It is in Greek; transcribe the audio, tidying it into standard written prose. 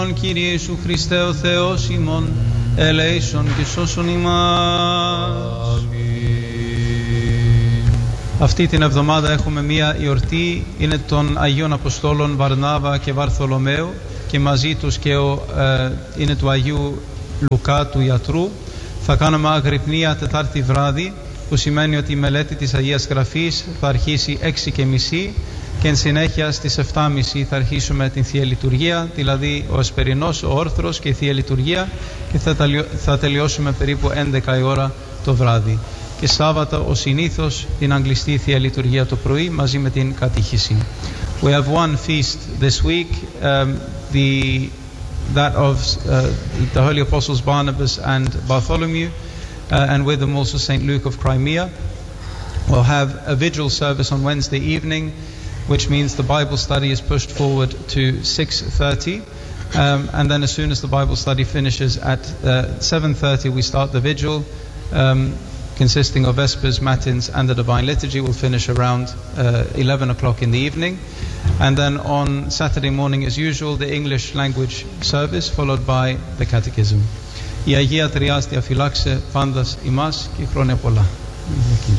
Κύριε Ιησού Χριστέ ο Θεός ημών, ελέησον και σώσον ημάς. Αυτή την εβδομάδα έχουμε μία γιορτή, είναι των Αγίων Αποστόλων Βαρνάβα και Βαρθολομαίου, και μαζί τους και είναι του Αγίου Λουκά του ιατρού. Θα κάνουμε αγρυπνία Τετάρτη βράδυ, που σημαίνει ότι η μελέτη της Αγίας Γραφής θα αρχίσει 6:30 και εν συνέχεια στις 7:30 θα αρχίσουμε την Θεία Λειτουργία, δηλαδή ο Εσπερινός, ο Όρθρος και η Θεία Λειτουργία, και θα τελειώσουμε περίπου 11 η ώρα το βράδυ. Και Σάββατο ο συνήθως την αγγλιστή Θεία Λειτουργία το πρωί μαζί με την κατήχηση. We have one feast this week, that of the Holy Apostles Barnabas and Bartholomew, and with them also St. Luke of Crimea. We'll have a vigil service on Wednesday evening, which means the Bible study is pushed forward to 6:30, and then as soon as the Bible study finishes at 7:30 we start the vigil, consisting of Vespers, Matins and the Divine Liturgy. Will finish around 11 o'clock in the evening, and then on Saturday morning as usual the English language service, followed by the Catechism. Η Αγία Τριάς διαφυλάξε πάντας ημάς και χρόνια πολλά.